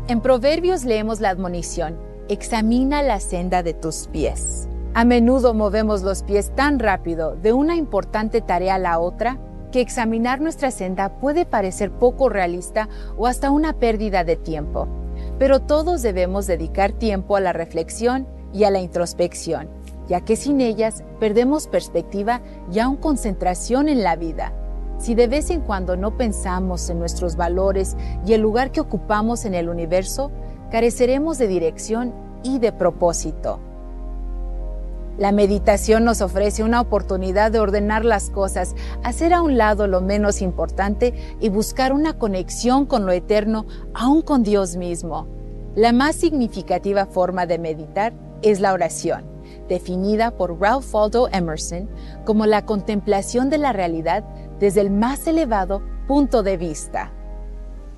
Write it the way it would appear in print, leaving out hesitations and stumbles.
En Proverbios leemos la admonición: examina la senda de tus pies. A menudo movemos los pies tan rápido de una importante tarea a la otra que examinar nuestra senda puede parecer poco realista o hasta una pérdida de tiempo. Pero todos debemos dedicar tiempo a la reflexión y a la introspección, ya que sin ellas perdemos perspectiva y aún concentración en la vida. Si de vez en cuando no pensamos en nuestros valores y el lugar que ocupamos en el universo, careceremos de dirección y de propósito. La meditación nos ofrece una oportunidad de ordenar las cosas, hacer a un lado lo menos importante y buscar una conexión con lo eterno, aún con Dios mismo. La más significativa forma de meditar es la oración, definida por Ralph Waldo Emerson como la contemplación de la realidad desde el más elevado punto de vista.